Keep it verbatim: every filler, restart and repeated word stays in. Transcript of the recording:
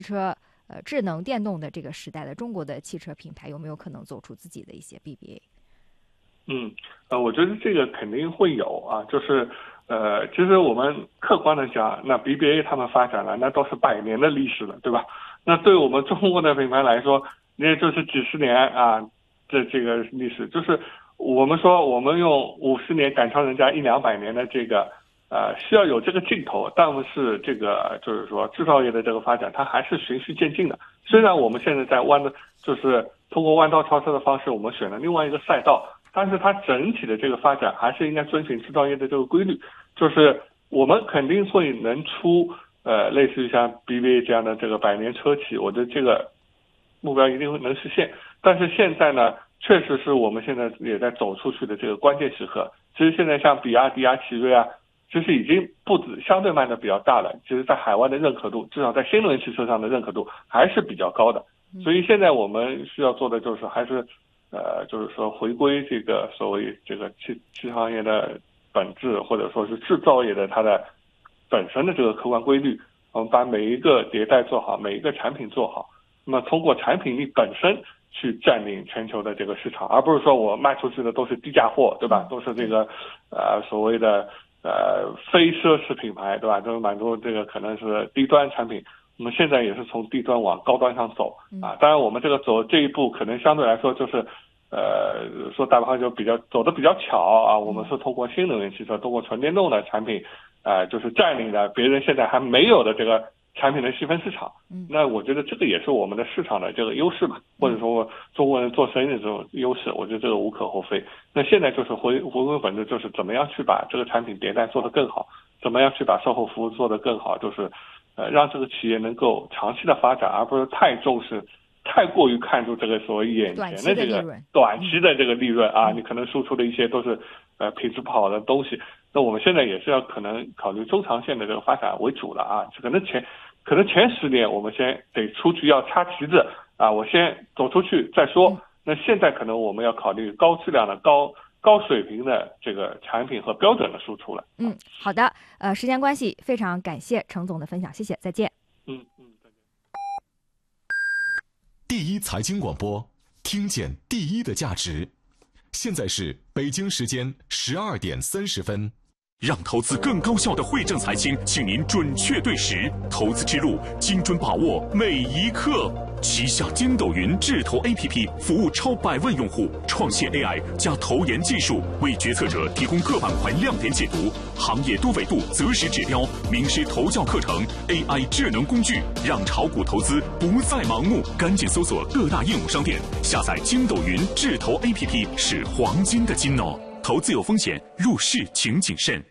车呃智能电动的这个时代的中国的汽车品牌有没有可能做出自己的一些 B B A？ 嗯，呃，我觉得这个肯定会有啊，就是呃，其实我们客观的讲，那 B B A 他们发展了，那都是百年的历史了，对吧？那对我们中国的品牌来说，那就是几十年啊，这这个历史，就是我们说我们用五十年赶超人家一两百年的这个。呃，需要有这个劲头，但是这个就是说制造业的这个发展，它还是循序渐进的。虽然我们现在在弯的，就是通过弯道超车的方式，我们选了另外一个赛道，但是它整体的这个发展还是应该遵循制造业的这个规律，就是我们肯定会能出呃类似于像 B B A 这样的这个百年车企，我觉得这个目标一定会能实现。但是现在呢，确实是我们现在也在走出去的这个关键时刻。其实现在像比亚迪啊、奇瑞啊。其实已经步子相对迈的比较大了，其实在海外的认可度，至少在新能源汽车上的认可度还是比较高的。所以现在我们需要做的就是还是，呃，就是说回归这个所谓这个汽汽车行业的本质，或者说是制造业的它的本身的这个客观规律。我们把每一个迭代做好，每一个产品做好，那么通过产品力本身去占领全球的这个市场，而不是说我卖出去的都是低价货，对吧？都是这个呃所谓的。呃，非奢侈品牌，对吧？就是满足这个可能是低端产品。我们现在也是从低端往高端上走啊。当然，我们这个走这一步，可能相对来说就是，呃，说大白话就比较走的比较巧啊。我们是通过新能源汽车，通过纯电动的产品，呃，就是占领了别人现在还没有的这个产品的细分市场。那我觉得这个也是我们的市场的这个优势吧，或者说中国人做生意的这种优势，我觉得这个无可厚非。那现在就是回回归本质，就是怎么样去把这个产品迭代做得更好，怎么样去把售后服务做得更好，就是呃让这个企业能够长期的发展，而不是太重视、太过于看重这个所谓眼前的这个短期的这个利润啊，你可能输出的一些都是呃品质不好的东西。那我们现在也是要可能考虑中长线的这个发展为主了啊，可能前可能前十年我们先得出去要插旗子啊，我先走出去再说。那现在可能我们要考虑高质量的、高高水平的这个产品和标准的输出了。 嗯，好的，呃，时间关系，非常感谢程总的分享，谢谢，再见。 嗯嗯，再见。 第一财经广播，听见第一的价值。现在是北京时间十二点三十分。 让投资更高效的惠正财经，请您准确对时，投资之路精准把握每一刻。旗下筋斗云智投 A P P 服务超百万用户，创现 A I 加投研技术，为决策者提供各板块亮点解读、行业多维度择时指标、名师投教课程、A I 智能工具，让炒股投资不再盲目。赶紧搜索各大应用商店，下载筋斗云智投 A P P， 是黄金的金哦。投资有风险，入市请谨慎。